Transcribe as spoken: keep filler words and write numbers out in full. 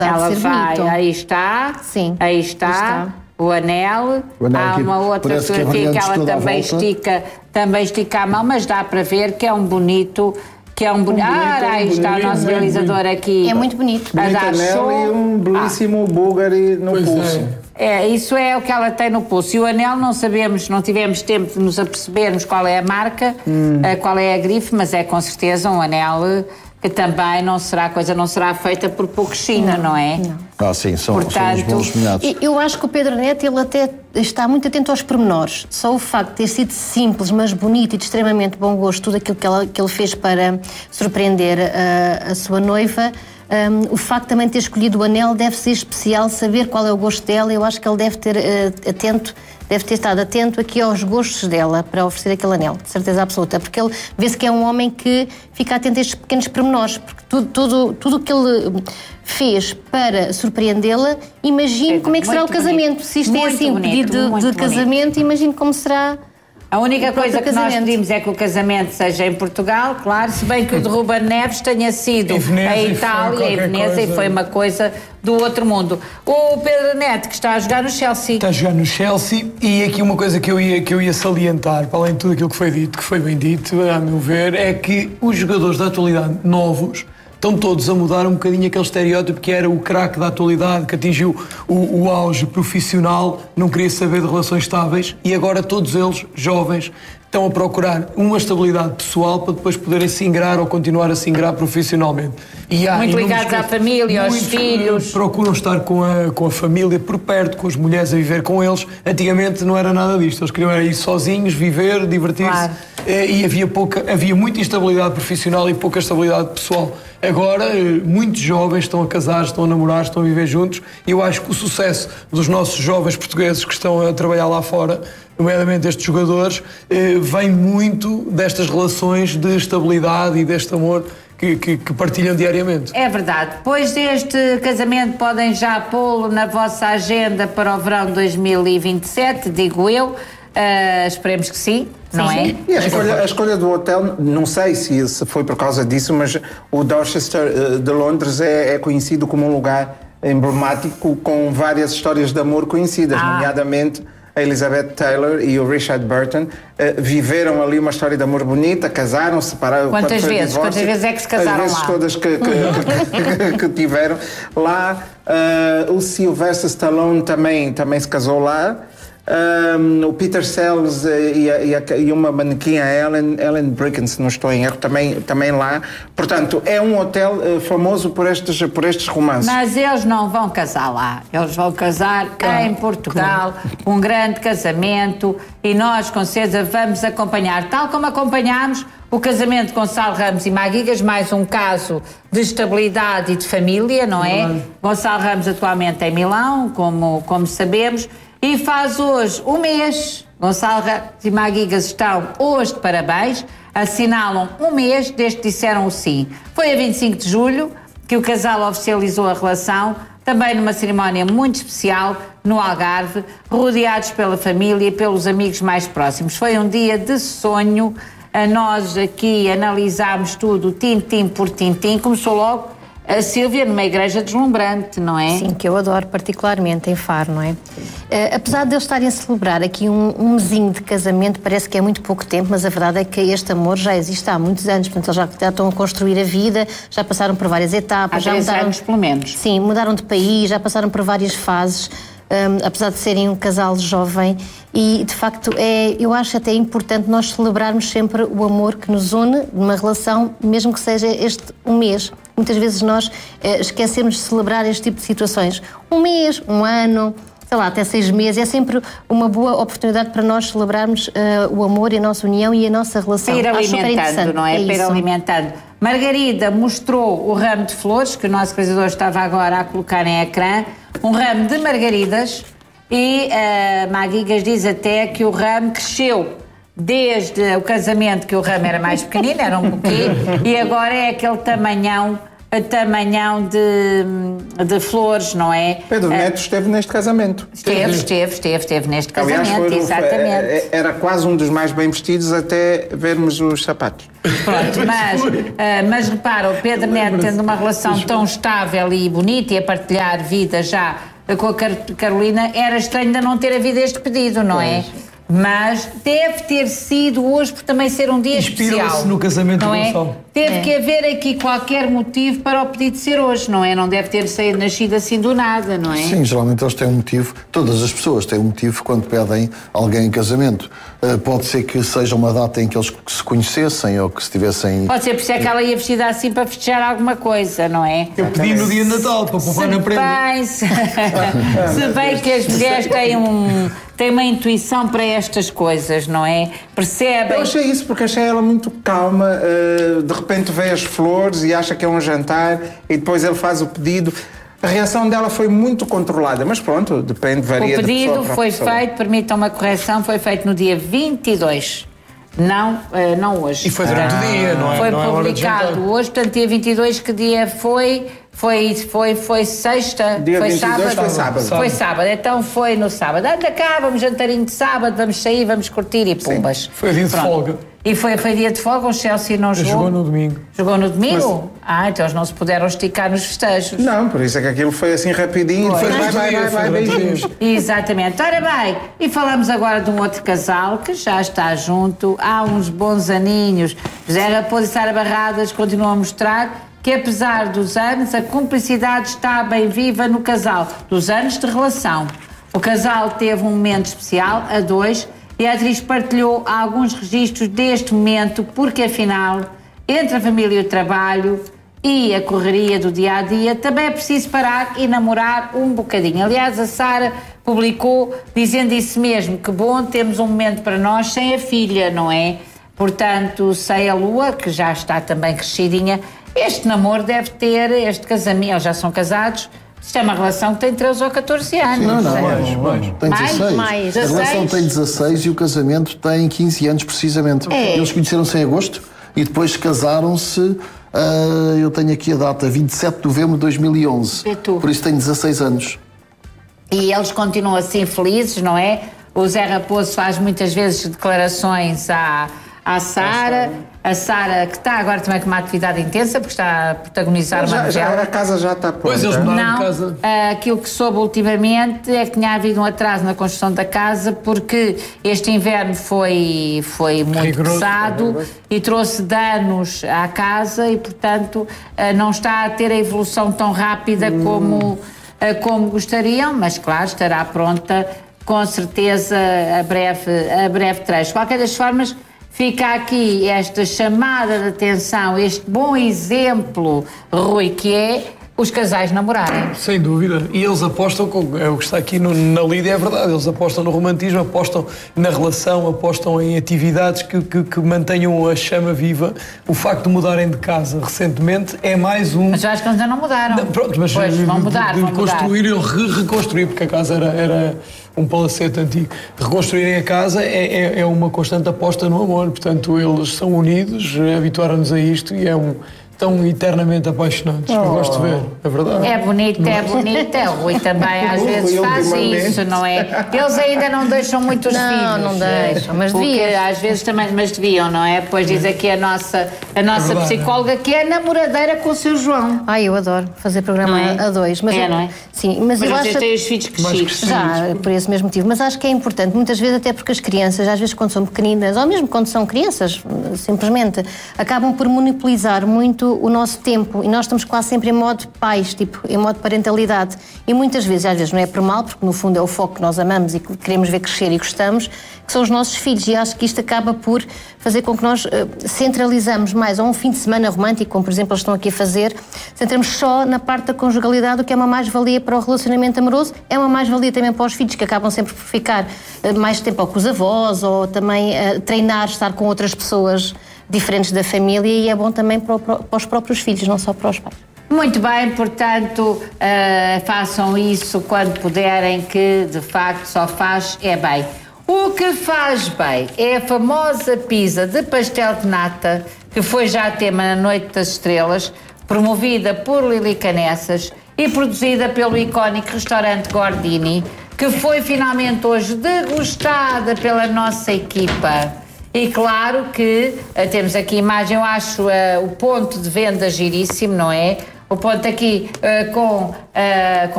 Ela ser vai, bonito. aí está, Sim, aí está, aí está. o anel. O anel Há aqui uma outra parece que é fotografia que, brilhante ela toda à também volta. estica, também estica a mão, mas dá para ver que é um bonito, que é um bonito. bonito, Ah, aí um está o bonito, nosso muito realizador bonito. aqui. É muito bonito. A Bonito dar anel show. e um belíssimo búlgari no Ah. pulso. É. É, isso é o que ela tem no pulso. E o anel não sabemos, não tivemos tempo de nos apercebermos qual é a marca, hum. qual é a grife, mas é com certeza um anel que também não será, a coisa não será feita por pouco China, não, não é? Não. Ah, sim, são, Portanto, são os bons molhados. Eu acho que o Pedro Neto, ele até está muito atento aos pormenores. Só o facto de ter sido simples, mas bonito e de extremamente bom gosto, tudo aquilo que, ela, que ele fez para surpreender a, a sua noiva, um, o facto também de ter escolhido o anel deve ser especial, saber qual é o gosto dela. Eu acho que ele deve ter uh, atento, deve ter estado atento aqui aos gostos dela para oferecer aquele anel, de certeza absoluta, porque ele vê-se que é um homem que fica atento a estes pequenos pormenores, porque tudo, tudo, tudo o que ele fez para surpreendê-la, imagine é, como é que será o casamento. Bonito. Se isto muito é assim, um pedido de, de casamento, imagine como será. A única coisa que casamento. nós pedimos é que o casamento seja em Portugal, claro, se bem que o de Ruben Neves tenha sido Veneza, a Itália e Veneza coisa. E foi uma coisa do outro mundo. O Pedro Neto, que está a jogar no Chelsea. Está a jogar no Chelsea e aqui uma coisa que eu ia, que eu ia salientar, para além de tudo aquilo que foi dito, que foi bem dito, a meu ver, é que os jogadores da atualidade novos estão todos a mudar um bocadinho aquele estereótipo que era o craque da atualidade, que atingiu o, o auge profissional, não queria saber de relações estáveis, e agora todos eles, jovens, estão a procurar uma estabilidade pessoal para depois poderem se ingrar ou continuar a se ingrar profissionalmente. E há muito ligados à família, aos filhos. Procuram estar com a, com a família por perto, com as mulheres a viver com eles. Antigamente não era nada disto, eles queriam ir sozinhos, viver, divertir-se. Claro. E havia, pouca, havia muita instabilidade profissional e pouca estabilidade pessoal. Agora, muitos jovens estão a casar, estão a namorar, estão a viver juntos, e eu acho que o sucesso dos nossos jovens portugueses que estão a trabalhar lá fora, nomeadamente estes jogadores, vem muito destas relações de estabilidade e deste amor que, que, que partilham diariamente. É verdade. Depois deste casamento podem já pô-lo na vossa agenda para o verão de dois mil e vinte e sete, digo eu. Uh, esperemos que sim, sim, não é? E a escolha, a escolha do hotel, não sei se, se foi por causa disso, mas o Dorchester uh, de Londres é, é conhecido como um lugar emblemático com várias histórias de amor conhecidas, ah. nomeadamente a Elizabeth Taylor e o Richard Burton uh, viveram ali uma história de amor bonita, casaram, separaram. Quantas vezes? Divórcio, Quantas vezes é que se casaram as vezes lá? todas que, que, que, que tiveram lá. Uh, o Sylvester Stallone também, também se casou lá. Um, o Peter Sellers e, a, e, a, e uma manequim, a Ellen, Ellen Bricken, se não estou em erro, também, também lá. Portanto, é um hotel uh, famoso por estes, por estes romances. Mas eles não vão casar lá. Eles vão casar cá em Portugal, um grande casamento, e nós, com certeza, vamos acompanhar, tal como acompanhámos o casamento de Gonçalo Ramos e Maguigas, mais um caso de estabilidade e de família, não é? Uhum. Gonçalo Ramos atualmente em Milão, como, como sabemos, e faz hoje um mês. Gonçalo Ramos e Maguigas estão hoje de parabéns, assinalam um mês desde que disseram o sim. Foi a vinte e cinco de julho que o casal oficializou a relação, também numa cerimónia muito especial no Algarve, rodeados pela família e pelos amigos mais próximos. Foi um dia de sonho. A nós aqui analisámos tudo, tintim por tintim. Começou logo a Sílvia numa igreja deslumbrante, não é? Sim, que eu adoro particularmente, em Faro, não é? Uh, apesar de eles estarem a celebrar aqui um, um mesinho de casamento, parece que é muito pouco tempo, mas a verdade é que este amor já existe há muitos anos, portanto eles já, já estão a construir a vida, já passaram por várias etapas. Há já três mudaram, anos, pelo menos. Sim, mudaram de país, já passaram por várias fases. Um, apesar de serem um casal jovem, e de facto é, eu acho até importante nós celebrarmos sempre o amor que nos une numa relação, mesmo que seja este um mês. Muitas vezes nós eh, esquecemos de celebrar este tipo de situações. Um mês, um ano, sei lá, até seis meses, é sempre uma boa oportunidade para nós celebrarmos uh, o amor e a nossa união e a nossa relação. Para ir alimentando, não é? é para ir alimentando. Margarida mostrou o ramo de flores, que o nosso realizador estava agora a colocar em ecrã, um ramo de margaridas, e uh, Maguigas diz até que o ramo cresceu desde o casamento, que o ramo era mais pequenino, era um buquê, e agora é aquele tamanhão tamanhão de, de flores, não é? Pedro Neto esteve neste casamento. Esteve, esteve, esteve, esteve neste casamento, Aliás, foi, exatamente. Era quase um dos mais bem vestidos até vermos os sapatos. Pronto, mas, uh, mas repara, o Pedro Neto tendo uma relação tão estável e bonita e a partilhar vida já com a Car Carolina, era estranho ainda não ter havido este pedido, não é? Mas deve ter sido hoje, por também ser um dia especial. Inspirou-se no casamento não do é? Gonçalo. Teve É. que haver aqui qualquer motivo para o pedido ser hoje, não é? Não deve ter saído nascido assim do nada, não é? Sim, geralmente eles têm um motivo, todas as pessoas têm um motivo quando pedem alguém em casamento. Uh, pode ser que seja uma data em que eles se conhecessem ou que se tivessem... Pode ser por isso é que ela ia vestida assim para festejar alguma coisa, não é? Eu pedi no dia de Natal para poupar na prenda. Bem, se, se bem que as mulheres têm, um, têm uma intuição para estas coisas, não é? Percebem? Eu achei isso porque achei ela muito calma, uh, de repente vê as flores e acha que é um jantar e depois ele faz o pedido. A reação dela foi muito controlada, mas pronto, depende, varia O de pessoa pedido para foi pessoa. feito, permitam uma correção, foi feito no dia vinte e dois, não, uh, não hoje. E foi durante Ah. o dia, não é? Foi não é hora de publicado jantar. hoje, portanto, dia vinte e dois, que dia foi? Foi, foi, foi sexta, Dia foi vinte e dois sábado. foi sábado. Foi sábado, então foi no sábado. Anda cá, vamos jantarinho de sábado, vamos sair, vamos curtir e pumbas. Foi dia de Pronto. folga. E foi, foi dia de folga, o Chelsea não jogou? Jogou no domingo. Jogou no domingo? Ah, então eles não se puderam esticar nos festejos. Não, por isso é que aquilo foi assim rapidinho, Foi. depois vai, vai, vai, vai, Foi durante o dia. beijinhos. Exatamente. Ora bem, e falamos agora de um outro casal que já está junto há uns bons aninhos. José Raposo e Sara Barradas continuam a mostrar que, apesar dos anos, a cumplicidade está bem viva no casal, dos anos de relação. O casal teve um momento especial, a dois, e a atriz partilhou alguns registros deste momento, porque afinal, entre a família e o trabalho e a correria do dia-a-dia, também é preciso parar e namorar um bocadinho. Aliás, a Sara publicou dizendo isso mesmo, que bom, temos um momento para nós sem a filha, não é? Portanto, sem a Lua, que já está também crescidinha, este namoro deve ter, este casamento, eles já são casados, isto é uma relação que tem treze ou catorze anos. Não, não, sei. mais, mais. Tem Mais? dezasseis. Mais. A relação dezasseis? tem dezasseis e o casamento tem quinze anos, precisamente. É. Eles conheceram-se em agosto e depois casaram-se, ah, eu tenho aqui a data, vinte e sete de novembro de dois mil e onze. É tu. Por isso tem dezasseis anos. E eles continuam assim felizes, não é? O Zé Raposo faz muitas vezes declarações à, à Sara. A Sara, que está agora também com uma atividade intensa, porque está a protagonizar uma Já, já, novela. a casa já está pronta. Pois eles mudaram de Não, casa. ah, aquilo que soube ultimamente é que tinha havido um atraso na construção da casa porque este inverno foi, foi muito Rigoroso. pesado e trouxe danos à casa e, portanto, ah, não está a ter a evolução tão rápida como, ah, como gostariam, mas, claro, estará pronta com certeza a breve, a breve trecho. De qualquer das formas, fica aqui esta chamada de atenção, este bom exemplo, Rui, que é os casais namorarem. Sem dúvida. E eles apostam, com, é o que está aqui no, na Lídia, é verdade. Eles apostam no romantismo, apostam na relação, apostam em atividades que, que, que mantenham a chama viva. O facto de mudarem de casa recentemente é mais um... Mas eu acho que eles ainda não mudaram. Não, pronto, mas pois, de, vão de- mudar, de vão mudar. construir ou re reconstruir, porque a casa era, era um palacete antigo. Reconstruírem a casa é, é, é uma constante aposta no amor. Portanto, eles são unidos, habituaram-nos a isto e é um... Estão eternamente apaixonados. Eu gosto de ver, é verdade. É bonito, é bonito. É, o Rui também às O vezes Rui, faz ultimamente. isso, não é? Eles ainda não deixam muito os Não, filhos. não deixam, mas Porque deviam. às vezes também, mas deviam, não é? Pois diz aqui a nossa, a nossa verdade. psicóloga que é namoradeira com o seu João. Ai, eu adoro fazer programa Não é? a dois. Mas É, eu- não é? Sim, mas, Mas eu vocês acho... têm os filhos crescidos. Já, por esse mesmo motivo. Mas acho que é importante, muitas vezes, até porque as crianças, às vezes quando são pequeninas, ou mesmo quando são crianças, simplesmente, acabam por monopolizar muito o nosso tempo. E nós estamos quase sempre em modo pais, tipo, em modo parentalidade. E muitas vezes, às vezes não é por mal, porque no fundo é o foco que nós amamos e que queremos ver crescer e gostamos, que são os nossos filhos. E acho que isto acaba por fazer com que nós eh, centralizamos mais, ou um fim de semana romântico, como por exemplo eles estão aqui a fazer, centramos só na parte da conjugalidade, o que é uma mais-valia para o relacionamento amoroso, é uma mais-valia também para os filhos, que acabam sempre por ficar eh, mais tempo ou com os avós, ou também eh, treinar, estar com outras pessoas diferentes da família, e é bom também para, o- para os próprios filhos, não só para os pais. Muito bem, portanto, eh, façam isso quando puderem, que de facto só faz é bem. O que faz bem é a famosa pizza de pastel de nata, que foi já tema na Noite das Estrelas, promovida por Lili Canessas e produzida pelo icónico restaurante Gordini, que foi finalmente hoje degustada pela nossa equipa. E claro que uh, temos aqui imagem, eu acho uh, o ponto de venda giríssimo, não é? O ponto aqui uh, com, uh, com